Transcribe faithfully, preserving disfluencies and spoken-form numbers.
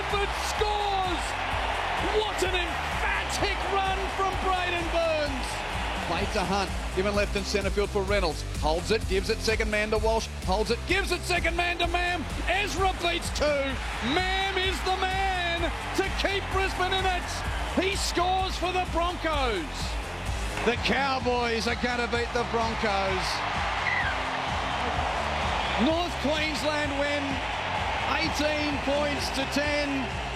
Clifford scores! What an emphatic run from Braden Burns! Played to Hunt, given left in centre field for Reynolds. Holds it, gives it second man to Walsh. Holds it, gives it second man to Mam. Ezra beats two. Mam is the man to keep Brisbane in it. He scores for the Broncos. The Cowboys are going to beat the Broncos. North Queensland win eighteen points to ten.